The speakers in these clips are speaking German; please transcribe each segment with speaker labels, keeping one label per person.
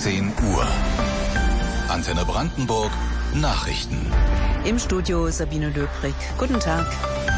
Speaker 1: 10 Uhr. Antenne Brandenburg Nachrichten.
Speaker 2: Im Studio Sabine Löbrig. Guten Tag.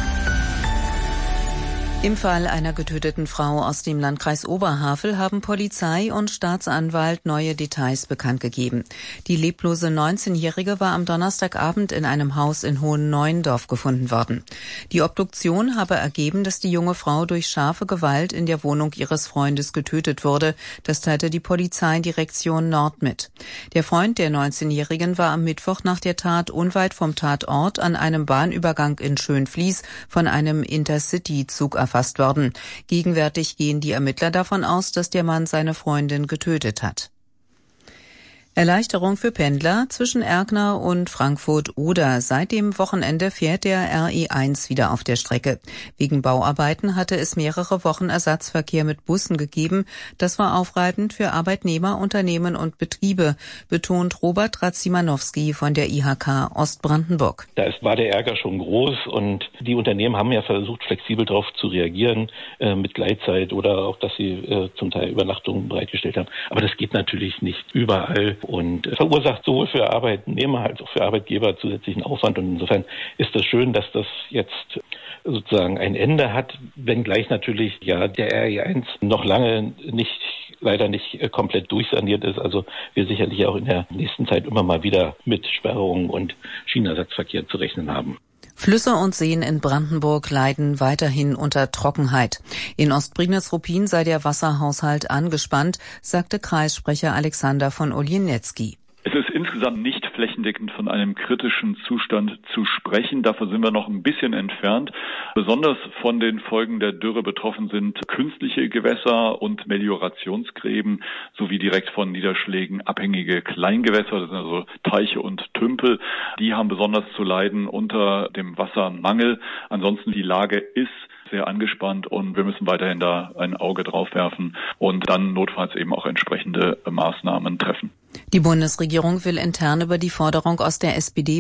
Speaker 2: Im Fall einer getöteten Frau aus dem Landkreis Oberhavel haben Polizei und Staatsanwalt neue Details bekannt gegeben. Die leblose 19-Jährige war am Donnerstagabend in einem Haus in Hohenneuendorf gefunden worden. Die Obduktion habe ergeben, dass die junge Frau durch scharfe Gewalt in der Wohnung ihres Freundes getötet wurde. Das teilte die Polizeidirektion Nord mit. Der Freund der 19-Jährigen war am Mittwoch nach der Tat unweit vom Tatort an einem Bahnübergang in Schönfließ von einem Intercity-Zug erfasst worden. Gegenwärtig gehen die Ermittler davon aus, dass der Mann seine Freundin getötet hat. Erleichterung für Pendler zwischen Erkner und Frankfurt-Oder. Seit dem Wochenende fährt der RE1 wieder auf der Strecke. Wegen Bauarbeiten hatte es mehrere Wochen Ersatzverkehr mit Bussen gegeben. Das war aufreibend für Arbeitnehmer, Unternehmen und Betriebe, betont Robert Radzimanowski von der IHK Ostbrandenburg.
Speaker 3: Da war der Ärger schon groß und die Unternehmen haben ja versucht, flexibel darauf zu reagieren, mit Gleitzeit oder auch, dass sie zum Teil Übernachtungen bereitgestellt haben. Aber das geht natürlich nicht überall. Und verursacht sowohl für Arbeitnehmer als auch für Arbeitgeber zusätzlichen Aufwand. Und insofern ist es schön, dass das jetzt sozusagen ein Ende hat, wenngleich natürlich ja der RE1 noch lange leider nicht komplett durchsaniert ist. Also wir sicherlich auch in der nächsten Zeit immer mal wieder mit Sperrungen und Schienenersatzverkehr zu rechnen haben.
Speaker 2: Flüsse und Seen in Brandenburg leiden weiterhin unter Trockenheit. In Ostprignitz-Ruppin sei der Wasserhaushalt angespannt, sagte Kreissprecher Alexander von Oljenecki.
Speaker 4: Es ist insgesamt nicht flächendeckend von einem kritischen Zustand zu sprechen. Dafür sind wir noch ein bisschen entfernt. Besonders von den Folgen der Dürre betroffen sind künstliche Gewässer und Meliorationsgräben sowie direkt von Niederschlägen abhängige Kleingewässer, das sind also Teiche und Tümpel. Die haben besonders zu leiden unter dem Wassermangel. Ansonsten die Lage ist sehr angespannt und wir müssen weiterhin da ein Auge drauf werfen und dann notfalls eben auch entsprechende Maßnahmen treffen.
Speaker 2: Die Bundesregierung will intern über die Forderung aus der SPD